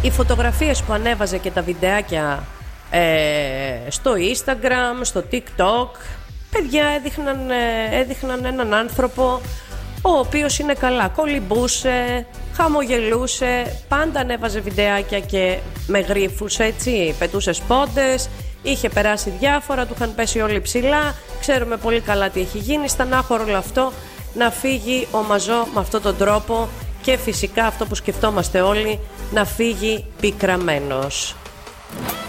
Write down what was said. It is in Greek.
Οι φωτογραφίες που ανέβαζε και τα βιντεάκια στο Instagram, στο TikTok, παιδιά έδειχναν έναν άνθρωπο ο οποίος είναι καλά, κολυμπούσε, χαμογελούσε, πάντα ανέβαζε βιντεάκια και με γρίφους, έτσι, πετούσε σπόντες, είχε περάσει διάφορα, του είχαν πέσει όλοι ψηλά, ξέρουμε πολύ καλά τι έχει γίνει, στενάχωρο όλο αυτό, να φύγει ο Μαζό με αυτόν τον τρόπο και φυσικά αυτό που σκεφτόμαστε όλοι, να φύγει πικραμένος.